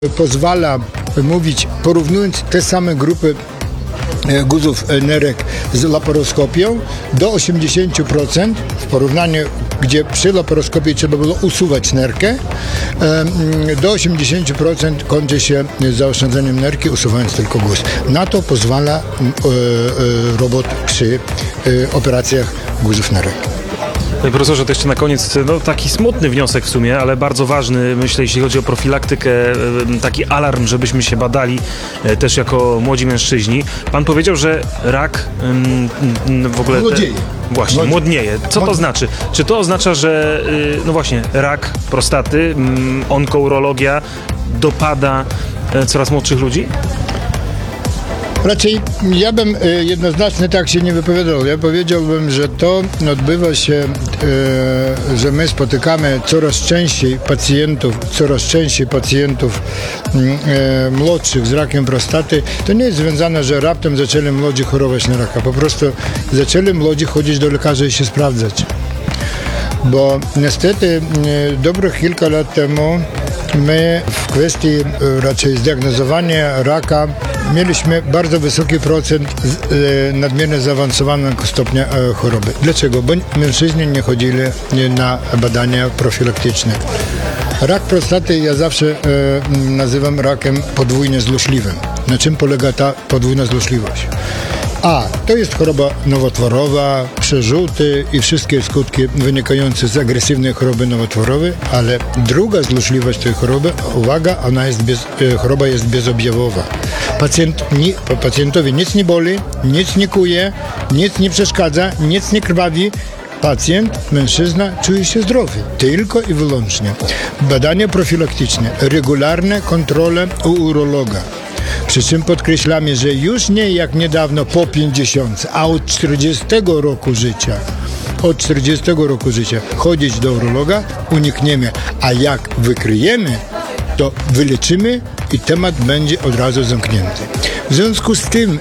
pozwala mówić, porównując te same grupy guzów nerek z laparoskopią do 80% w porównaniu, gdzie przy laparoskopii trzeba było usuwać nerkę, do 80% kończy się zaoszczędzeniem nerki, usuwając tylko guz. Na to pozwala robot przy operacjach guzów nerek. Panie profesorze, to jeszcze na koniec taki smutny wniosek w sumie, ale bardzo ważny, myślę, jeśli chodzi o profilaktykę, taki alarm, żebyśmy się badali też jako młodzi mężczyźni. Pan powiedział, że rak w ogóle... Młodzieje. Właśnie, młodnieje. Co to znaczy? Czy to oznacza, że no właśnie, rak prostaty, onkourologia dopada coraz młodszych ludzi? Raczej ja bym jednoznacznie tak się nie wypowiadał. Ja powiedziałbym, że to odbywa się, że my spotykamy coraz częściej pacjentów młodszych z rakiem prostaty. To nie jest związane, że raptem zaczęli młodzi chorować na raka. Po prostu zaczęli młodzi chodzić do lekarza i się sprawdzać. Bo niestety dobrych kilka lat temu my w kwestii raczej zdiagnozowania raka mieliśmy bardzo wysoki procent nadmiernie zaawansowanego stopnia choroby. Dlaczego? Bo mężczyźni nie chodzili na badania profilaktyczne. Rak prostaty ja zawsze nazywam rakiem podwójnie złośliwym. Na czym polega ta podwójna złośliwość? A, to jest choroba nowotworowa, przerzuty i wszystkie skutki wynikające z agresywnej choroby nowotworowej, ale druga złośliwość tej choroby, uwaga, choroba jest bezobjawowa. Pacjentowi nic nie boli, nic nie kuje, nic nie przeszkadza, nic nie krwawi. Pacjent, mężczyzna czuje się zdrowy, tylko i wyłącznie. Badania profilaktyczne, regularne kontrole u urologa. Przy czym podkreślamy, że już nie jak niedawno po 50, a od 40 roku życia chodzić do urologa unikniemy, a jak wykryjemy, to wyleczymy i temat będzie od razu zamknięty. W związku z tym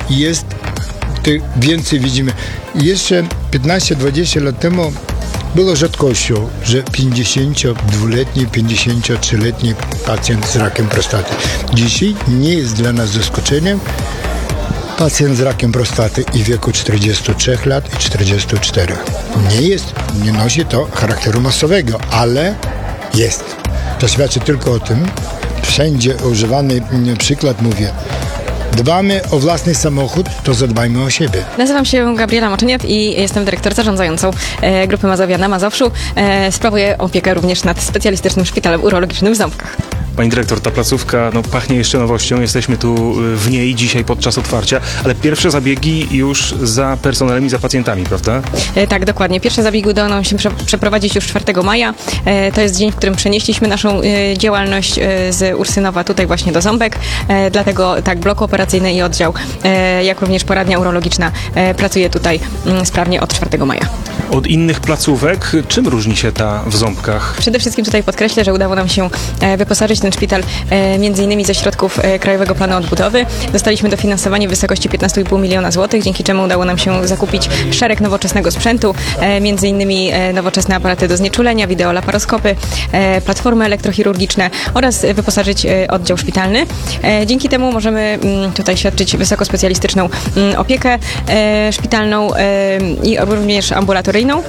więcej widzimy. Jeszcze 15-20 lat temu było rzadkością, że 52-letni, 53-letni pacjent z rakiem prostaty. Dzisiaj nie jest dla nas zaskoczeniem pacjent z rakiem prostaty i w wieku 43 lat i 44. Nie nosi to charakteru masowego, ale jest. To świadczy tylko o tym, wszędzie używany przykład mówię, dbamy o własny samochód, to zadbajmy o siebie. Nazywam się Gabriela Moczyniak i jestem dyrektor zarządzającą Grupy Mazowia na Mazowszu. Sprawuję opiekę również nad specjalistycznym szpitalem urologicznym w Ząbkach. Pani dyrektor, ta placówka pachnie jeszcze nowością. Jesteśmy tu w niej dzisiaj podczas otwarcia, ale pierwsze zabiegi już za personelem i za pacjentami, prawda? Tak, dokładnie. Pierwsze zabiegi udało nam się przeprowadzić już 4 maja. To jest dzień, w którym przenieśliśmy naszą działalność z Ursynowa tutaj właśnie do Ząbek. Dlatego tak, blok operacyjny i oddział, jak również poradnia urologiczna pracuje tutaj sprawnie od 4 maja. Od innych placówek, czym różni się ta w Ząbkach? Przede wszystkim tutaj podkreślę, że udało nam się wyposażyć ten szpital między innymi ze środków Krajowego Planu Odbudowy. Dostaliśmy dofinansowanie w wysokości 15,5 miliona złotych, dzięki czemu udało nam się zakupić szereg nowoczesnego sprzętu, między innymi nowoczesne aparaty do znieczulenia, wideolaparoskopy, platformy elektrochirurgiczne oraz wyposażyć oddział szpitalny. Dzięki temu możemy tutaj świadczyć wysokospecjalistyczną opiekę szpitalną i również ambulatoryjną.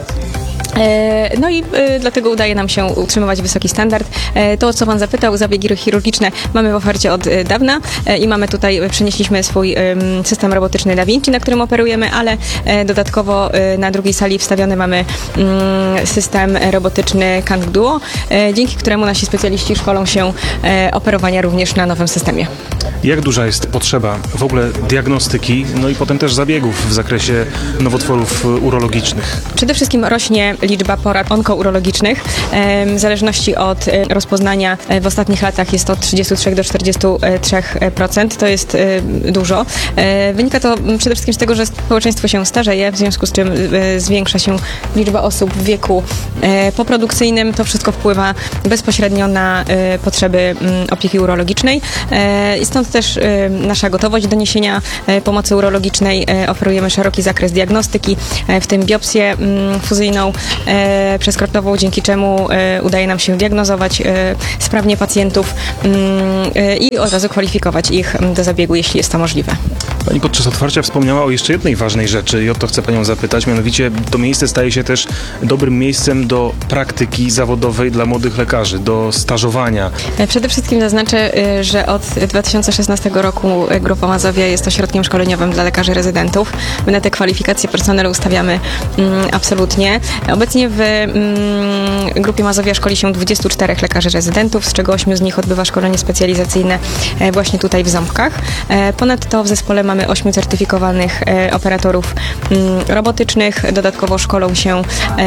No i dlatego udaje nam się utrzymywać wysoki standard. To, o co Pan zapytał, zabiegi chirurgiczne mamy w ofercie od dawna i przenieśliśmy swój system robotyczny Da Vinci, na którym operujemy, ale dodatkowo na drugiej sali wstawiony mamy system robotyczny Kang Duo, dzięki któremu nasi specjaliści szkolą się operowania również na nowym systemie. Jak duża jest potrzeba w ogóle diagnostyki, no i potem też zabiegów w zakresie nowotworów urologicznych? Przede wszystkim rośnie liczba porad onkourologicznych. W zależności od rozpoznania w ostatnich latach jest to od 33 do 43%. To jest dużo. Wynika to przede wszystkim z tego, że społeczeństwo się starzeje, w związku z czym zwiększa się liczba osób w wieku poprodukcyjnym. To wszystko wpływa bezpośrednio na potrzeby opieki urologicznej. I stąd też nasza gotowość do niesienia pomocy urologicznej. Oferujemy szeroki zakres diagnostyki, w tym biopsję fuzyjną, przeskrotową, dzięki czemu udaje nam się diagnozować sprawnie pacjentów i od razu kwalifikować ich do zabiegu, jeśli jest to możliwe. Pani podczas otwarcia wspomniała o jeszcze jednej ważnej rzeczy i o to chcę Panią zapytać, mianowicie to miejsce staje się też dobrym miejscem do praktyki zawodowej dla młodych lekarzy, do stażowania. Przede wszystkim zaznaczę, że od 2016 roku Grupa Mazowia jest ośrodkiem szkoleniowym dla lekarzy rezydentów. My na te kwalifikacje personelu ustawiamy absolutnie. Obecnie w Grupie Mazowia szkoli się 24 lekarzy rezydentów, z czego 8 z nich odbywa szkolenie specjalizacyjne właśnie tutaj w Ząbkach. Ponadto w zespole mamy 8 certyfikowanych operatorów robotycznych. Dodatkowo szkolą się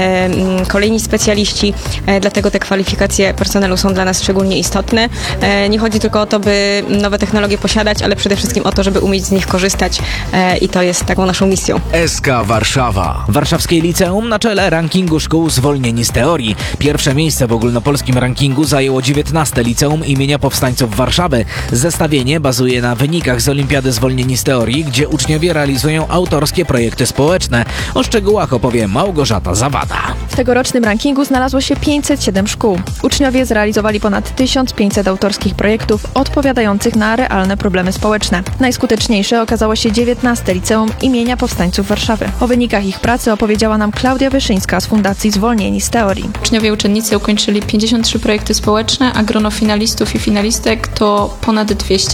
kolejni specjaliści, dlatego te kwalifikacje personelu są dla nas szczególnie istotne. Nie chodzi tylko o to, by nowe technologie posiadać, ale przede wszystkim o to, żeby umieć z nich korzystać i to jest taką naszą misją. SK Warszawa. Warszawskie Liceum na czele rankingu szkół zwolnieni z teorii. Pierwsze miejsce w ogólnopolskim rankingu zajęło 19 Liceum imienia Powstańców Warszawy. Zestawienie bazuje na wynikach z Olimpiady Zwolnieni z teorii, gdzie uczniowie realizują autorskie projekty społeczne. O szczegółach opowie Małgorzata Zawada. W tegorocznym rankingu znalazło się 507 szkół. Uczniowie zrealizowali ponad 1500 autorskich projektów odpowiadających na realne problemy społeczne. Najskuteczniejsze okazało się 19 Liceum imienia Powstańców Warszawy. O wynikach ich pracy opowiedziała nam Klaudia Wyszyńska z Fundacji Zwolnieni z teorii. Uczniowie i uczennice ukończyli 53 projekty społeczne, a grono finalistów i finalistek to ponad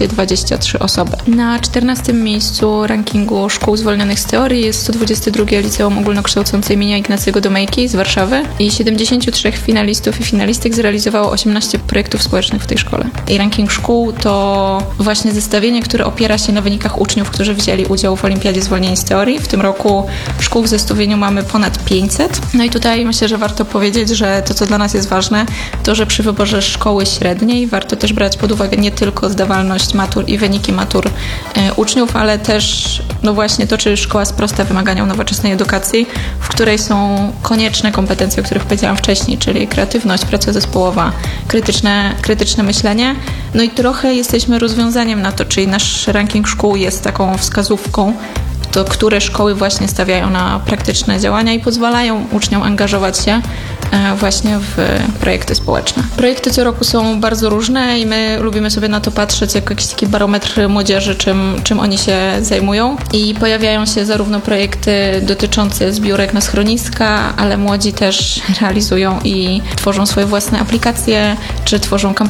223 osoby. Na 14 miejscu rankingu szkół zwolnionych z teorii jest 122 Liceum Ogólnokształcące imienia Ignacego Domejki z Warszawy i 73 finalistów i finalistek zrealizowało 18 projektów społecznych w tej szkole. I ranking szkół to właśnie zestawienie, które opiera się na wynikach uczniów, którzy wzięli udział w Olimpiadzie Zwolnieni z teorii. W tym roku szkół w zestawieniu mamy ponad 500. No i tutaj myślę, że warto powiedzieć, że to, co dla nas jest ważne, to, że przy wyborze szkoły średniej warto też brać pod uwagę nie tylko zdawalność matur i wyniki matur uczniów, ale też no właśnie to, czy szkoła sprosta wymaganiom nowoczesnej edukacji, w której są konieczne kompetencje, o których powiedziałam wcześniej, czyli kreatywność, praca zespołowa, krytyczne myślenie. No i trochę jesteśmy rozwiązaniem na to, czyli nasz ranking szkół jest taką wskazówką, to które szkoły właśnie stawiają na praktyczne działania i pozwalają uczniom angażować się właśnie w projekty społeczne. Projekty co roku są bardzo różne i my lubimy sobie na to patrzeć jako jakiś taki barometr młodzieży, czym oni się zajmują. I pojawiają się zarówno projekty dotyczące zbiórek na schroniska, ale młodzi też realizują i tworzą swoje własne aplikacje, czy tworzą kampanie